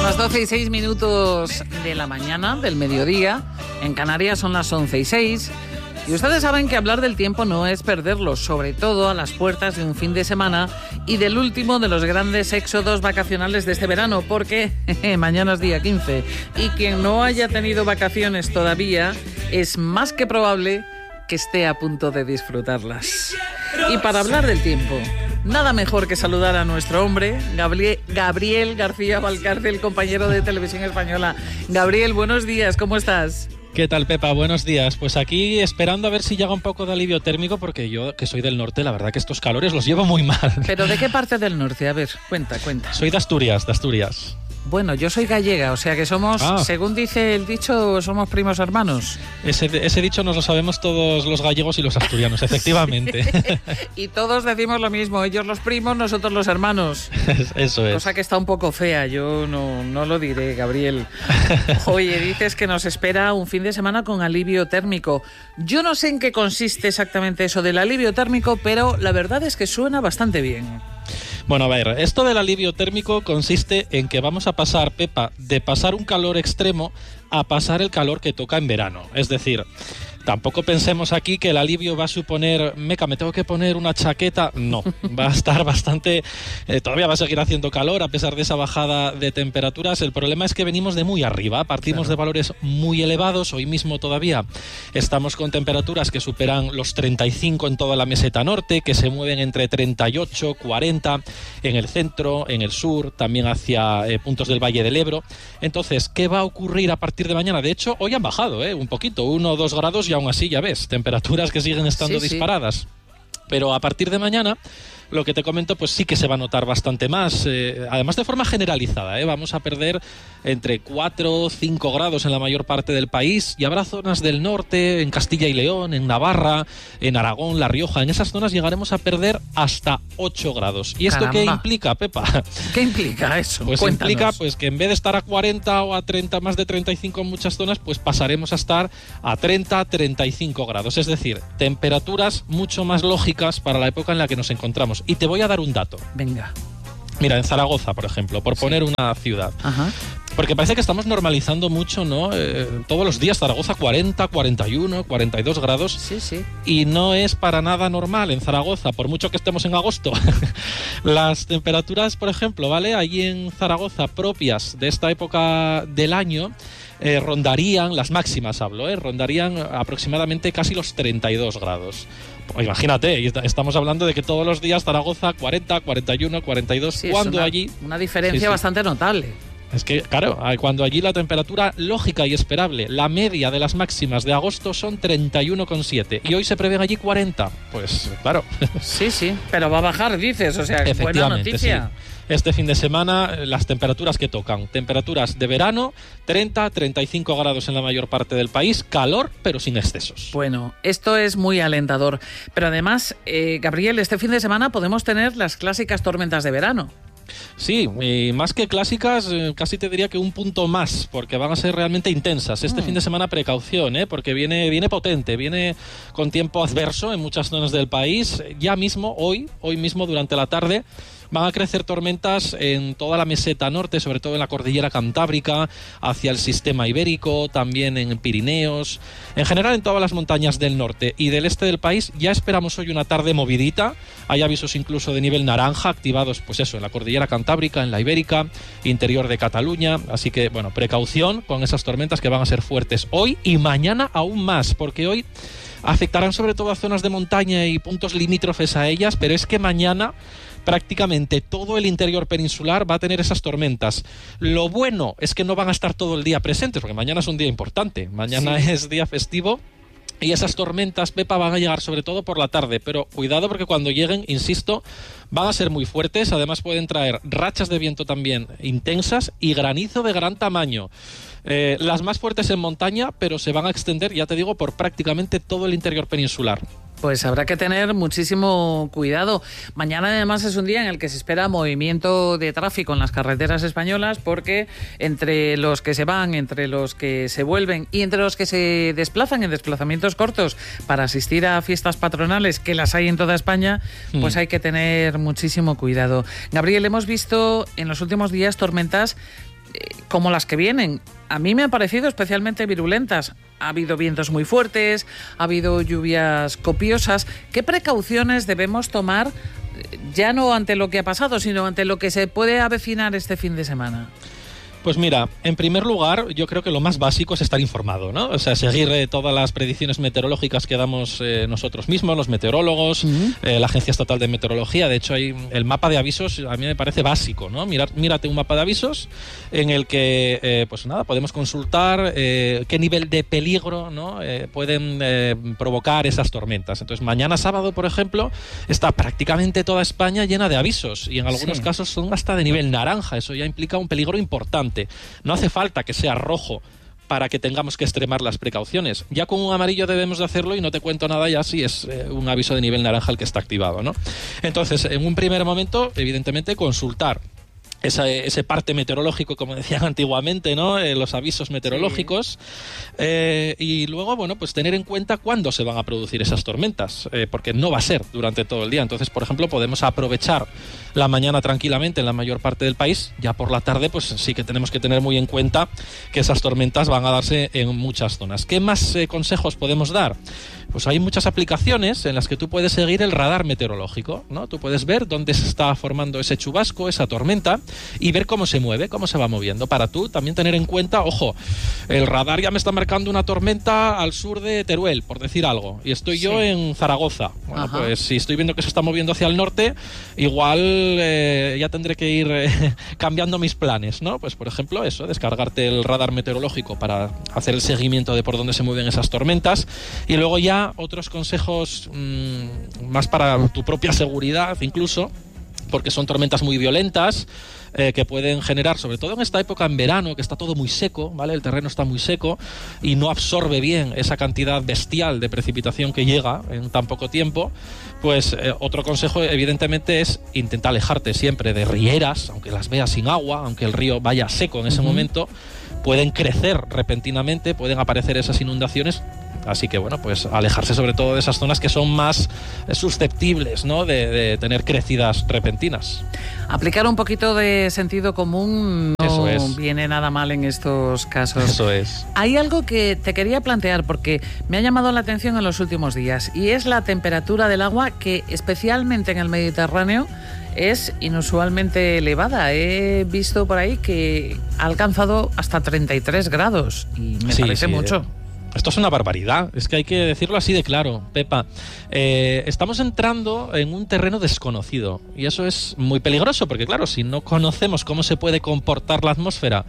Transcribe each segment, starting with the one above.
Las 12:06 de la mañana, del mediodía. En Canarias son las 11:06. Y ustedes saben que hablar del tiempo no es perderlo, sobre todo a las puertas de un fin de semana y del último de los grandes éxodos vacacionales de este verano, porque mañana es día 15 y quien no haya tenido vacaciones todavía es más que probable que esté a punto de disfrutarlas. Y para hablar del tiempo, nada mejor que saludar a nuestro hombre, Gabriel García Valcárcel, compañero de Televisión Española. Gabriel, buenos días, ¿cómo estás? ¿Qué tal, Pepa? Buenos días. Pues aquí esperando a ver si llega un poco de alivio térmico, porque yo, que soy del norte, la verdad que estos calores los llevo muy mal. ¿Pero de qué parte del norte? A ver, cuenta. Soy de Asturias, Bueno, yo soy gallega, o sea que somos, según dice el dicho, somos primos hermanos. Ese dicho nos lo sabemos todos los gallegos y los asturianos, efectivamente. Sí. Y todos decimos lo mismo, ellos los primos, nosotros los hermanos. Eso es. Cosa que está un poco fea, yo no lo diré, Gabriel. Oye, dices que nos espera un fin de semana con alivio térmico. Yo no sé en qué consiste exactamente eso del alivio térmico, pero la verdad es que suena bastante bien. Bueno, a ver, esto del alivio térmico consiste en que vamos a pasar, Pepa, de pasar un calor extremo a pasar el calor que toca en verano. Es decir, tampoco pensemos aquí que el alivio va a suponer, me tengo que poner una chaqueta. No, va a estar bastante, todavía va a seguir haciendo calor a pesar de esa bajada de temperaturas. El problema es que venimos de muy arriba, partimos de valores muy elevados. Hoy mismo todavía estamos con temperaturas que superan los 35 en toda la meseta norte, que se mueven entre 38, 40 en el centro, en el sur, también hacia puntos del Valle del Ebro. Entonces, ¿qué va a ocurrir a partir de mañana? De hecho, hoy han bajado un poquito, 1 o 2 grados, y aún así ya ves, temperaturas que siguen estando disparadas. Pero a partir de mañana, lo que te comento, pues sí que se va a notar bastante más, además de forma generalizada, vamos a perder entre 4 o 5 grados en la mayor parte del país, y habrá zonas del norte, en Castilla y León, en Navarra, en Aragón, La Rioja, en esas zonas llegaremos a perder hasta 8 grados. ¿Y esto Caramba. qué implica, Pepa? ¿Qué implica eso? Pues Cuéntanos. implica pues que en vez de estar a 40 o a 30, más de 35 en muchas zonas, pues pasaremos a estar a 30, 35 grados. Es decir, temperaturas mucho más lógicas para la época en la que nos encontramos. Y te voy a dar un dato. Venga. Mira, en Zaragoza, por ejemplo, por poner una ciudad. Ajá. Porque parece que estamos normalizando mucho, ¿no? Todos los días Zaragoza 40, 41, 42 grados. Sí. Y no es para nada normal en Zaragoza, por mucho que estemos en agosto. Las temperaturas, por ejemplo, ¿vale? Allí en Zaragoza, propias de esta época del año, rondarían, las máximas hablo, rondarían aproximadamente casi los 32 grados. Pues imagínate, estamos hablando de que todos los días Zaragoza 40, 41, 42, Sí, cuando es allí... una diferencia bastante notable. Es que, claro, cuando allí la temperatura lógica y esperable, la media de las máximas de agosto son 31,7 y hoy se prevén allí 40, pues claro. Sí, pero va a bajar, dices, o sea, buena noticia. Sí. Este fin de semana las temperaturas que tocan, temperaturas de verano, 30, 35 grados en la mayor parte del país, calor pero sin excesos. Bueno, esto es muy alentador, pero además, Gabriel, este fin de semana podemos tener las clásicas tormentas de verano. Sí, y más que clásicas, casi te diría que un punto más, porque van a ser realmente intensas. Este fin de semana precaución, porque viene potente, viene con tiempo adverso en muchas zonas del país. Ya mismo, hoy mismo durante la tarde, van a crecer tormentas en toda la meseta norte, sobre todo en la cordillera cantábrica, hacia el sistema ibérico, también en Pirineos, en general en todas las montañas del norte y del este del país. Ya esperamos hoy una tarde movidita, hay avisos incluso de nivel naranja activados, pues eso, en la cordillera cantábrica, en la ibérica, interior de Cataluña, así que bueno, precaución con esas tormentas que van a ser fuertes hoy y mañana aún más, porque hoy afectarán sobre todo a zonas de montaña y puntos limítrofes a ellas, pero es que mañana prácticamente todo el interior peninsular va a tener esas tormentas. Lo bueno es que no van a estar todo el día presentes, porque mañana es un día importante, mañana es día festivo. Y esas tormentas, Pepa, van a llegar sobre todo por la tarde, pero cuidado porque cuando lleguen, insisto, van a ser muy fuertes, además pueden traer rachas de viento también intensas y granizo de gran tamaño. Las más fuertes en montaña, pero se van a extender, ya te digo, por prácticamente todo el interior peninsular. Pues habrá que tener muchísimo cuidado. Mañana además es un día en el que se espera movimiento de tráfico en las carreteras españolas, porque entre los que se van, entre los que se vuelven y entre los que se desplazan en desplazamientos cortos para asistir a fiestas patronales, que las hay en toda España, pues hay que tener muchísimo cuidado. Gabriel, hemos visto en los últimos días tormentas como las que vienen. A mí me han parecido especialmente virulentas. Ha habido vientos muy fuertes, ha habido lluvias copiosas. ¿Qué precauciones debemos tomar, ya no ante lo que ha pasado, sino ante lo que se puede avecinar este fin de semana? Pues mira, en primer lugar, yo creo que lo más básico es estar informado, ¿no? O sea, seguir todas las predicciones meteorológicas que damos nosotros mismos, los meteorólogos, la Agencia Estatal de Meteorología. De hecho, hay el mapa de avisos, a mí me parece básico, ¿no? Mírate un mapa de avisos en el que, pues nada, podemos consultar qué nivel de peligro, ¿no? Pueden provocar esas tormentas. Entonces, mañana sábado, por ejemplo, está prácticamente toda España llena de avisos y en algunos casos son hasta de nivel naranja. Eso ya implica un peligro importante. No hace falta que sea rojo para que tengamos que extremar las precauciones. Ya con un amarillo debemos de hacerlo y no te cuento nada ya si es un aviso de nivel naranja el que está activado, ¿no? Entonces, en un primer momento, evidentemente, consultar ese parte meteorológico, como decían antiguamente, ¿no? Los avisos meteorológicos. Y luego, bueno, pues tener en cuenta cuándo se van a producir esas tormentas, porque no va a ser durante todo el día. Entonces, por ejemplo, podemos aprovechar la mañana tranquilamente en la mayor parte del país. Ya por la tarde, pues sí que tenemos que tener muy en cuenta que esas tormentas van a darse en muchas zonas. ¿Qué más consejos podemos dar? Pues hay muchas aplicaciones en las que tú puedes seguir el radar meteorológico, ¿no? Tú puedes ver dónde se está formando ese chubasco, esa tormenta, y ver cómo se mueve, cómo se va moviendo. Para tú también tener en cuenta, ojo, el radar ya me está marcando una tormenta al sur de Teruel, por decir algo, y estoy yo en Zaragoza. Bueno, pues si estoy viendo que se está moviendo hacia el norte, igual ya tendré que ir cambiando mis planes, ¿no? Pues por ejemplo eso, descargarte el radar meteorológico para hacer el seguimiento de por dónde se mueven esas tormentas, y luego ya otros consejos más para tu propia seguridad incluso, porque son tormentas muy violentas que pueden generar, sobre todo en esta época en verano, que está todo muy seco, ¿vale? El terreno está muy seco y no absorbe bien esa cantidad bestial de precipitación que llega en tan poco tiempo. Pues otro consejo evidentemente es intentar alejarte siempre de rieras, aunque las veas sin agua, aunque el río vaya seco en ese momento, pueden crecer repentinamente, pueden aparecer esas inundaciones. Así que, bueno, pues alejarse sobre todo de esas zonas que son más susceptibles, ¿no? de tener crecidas repentinas. Aplicar un poquito de sentido común no viene nada mal en estos casos. Eso es. Hay algo que te quería plantear porque me ha llamado la atención en los últimos días y es la temperatura del agua que, especialmente en el Mediterráneo, es inusualmente elevada. He visto por ahí que ha alcanzado hasta 33 grados y me parece mucho. Esto es una barbaridad, es que hay que decirlo así de claro, Pepa. Estamos entrando en un terreno desconocido y eso es muy peligroso porque, claro, si no conocemos cómo se puede comportar la atmósfera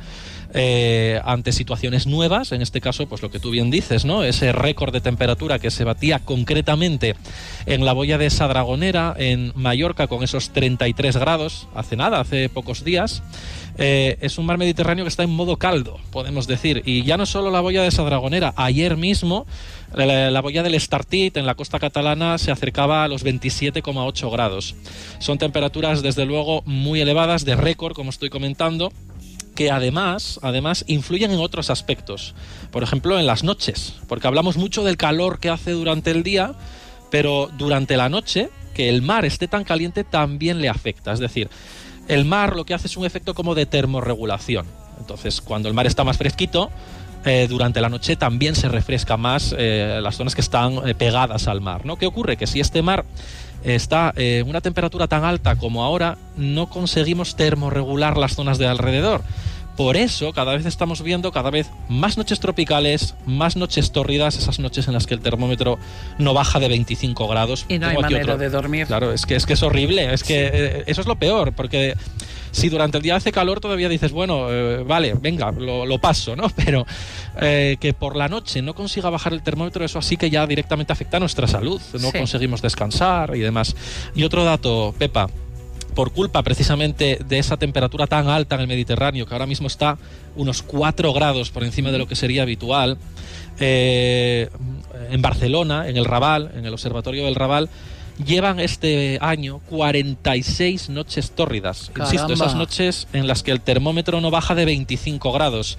ante situaciones nuevas, en este caso, pues lo que tú bien dices, ¿no? Ese récord de temperatura que se batía concretamente en la boya de Sadragonera, en Mallorca, con esos 33 grados, hace pocos días. Es un mar Mediterráneo que está en modo caldo, podemos decir, y ya no solo la boya de Sadragonera. Ayer mismo la boya del Estartit en la costa catalana se acercaba a los 27,8 grados. Son temperaturas desde luego muy elevadas, de récord, como estoy comentando, que además influyen en otros aspectos, por ejemplo en las noches, porque hablamos mucho del calor que hace durante el día, pero durante la noche, que el mar esté tan caliente también le afecta. Es decir, el mar lo que hace es un efecto como de termorregulación. Entonces, cuando el mar está más fresquito, durante la noche también se refresca más las zonas que están pegadas al mar, ¿no? ¿Qué ocurre? Que si este mar está en una temperatura tan alta como ahora, no conseguimos termorregular las zonas de alrededor. Por eso cada vez estamos viendo cada vez más noches tropicales, más noches tórridas, esas noches en las que el termómetro no baja de 25 grados. Y no hay manera de dormir. Claro, es que es horrible, es que eso es lo peor, porque si durante el día hace calor todavía dices, bueno, vale, venga, lo paso, ¿no? Pero que por la noche no consiga bajar el termómetro, eso así que ya directamente afecta a nuestra salud, no conseguimos descansar y demás. Y otro dato, Pepa, por culpa precisamente de esa temperatura tan alta en el Mediterráneo, que ahora mismo está unos 4 grados por encima de lo que sería habitual, en Barcelona, en el Raval, en el Observatorio del Raval, llevan este año 46 noches tórridas. Insisto, esas noches en las que el termómetro no baja de 25 grados.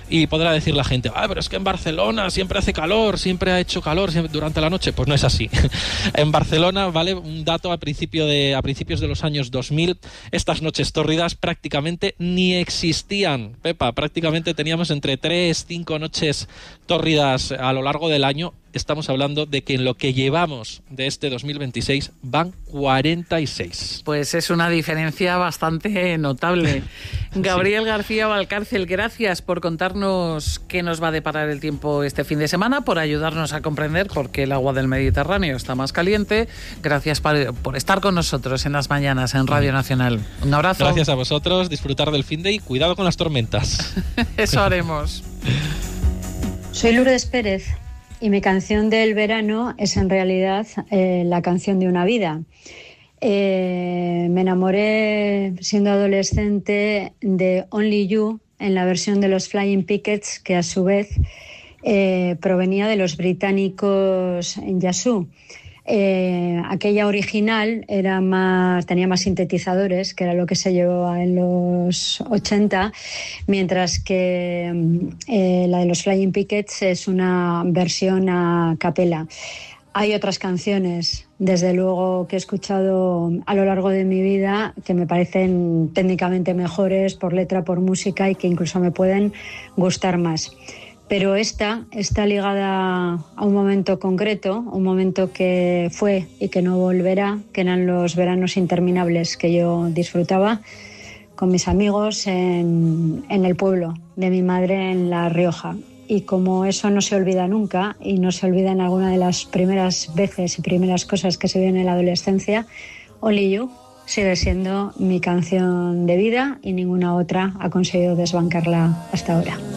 Y podrá decir la gente, pero es que en Barcelona siempre hace calor, siempre ha hecho calor durante la noche. Pues no es así. En Barcelona, ¿vale? Un dato a principios de los años 2000, estas noches tórridas prácticamente ni existían. Pepa, prácticamente teníamos entre 3-5 noches tórridas a lo largo del año. Estamos hablando de que en lo que llevamos de este 2026 van 46. Pues es una diferencia bastante notable. Gabriel García Valcárcel, gracias por contarnos qué nos va a deparar el tiempo este fin de semana, por ayudarnos a comprender por qué el agua del Mediterráneo está más caliente. Gracias por estar con nosotros en las mañanas en Radio Nacional. Un abrazo. Gracias a vosotros, disfrutar del fin de y cuidado con las tormentas. Eso haremos. Soy Lourdes Pérez. Y mi canción del verano es en realidad la canción de una vida. Me enamoré siendo adolescente de Only You en la versión de los Flying Pickets, que a su vez provenía de los británicos Yazoo. Aquella original tenía más sintetizadores, que era lo que se llevaba en los 80, mientras que la de los Flying Pickets es una versión a capela. Hay otras canciones, desde luego, que he escuchado a lo largo de mi vida que me parecen técnicamente mejores por letra, por música, y que incluso me pueden gustar más. Pero esta está ligada a un momento concreto, un momento que fue y que no volverá, que eran los veranos interminables que yo disfrutaba con mis amigos en el pueblo de mi madre en La Rioja. Y como eso no se olvida nunca, y no se olvida en alguna de las primeras veces y primeras cosas que se viven en la adolescencia, Only You sigue siendo mi canción de vida y ninguna otra ha conseguido desbancarla hasta ahora.